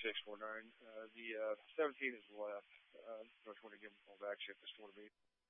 649. The 17 is left. I just want to give them a call back, see if this want to be.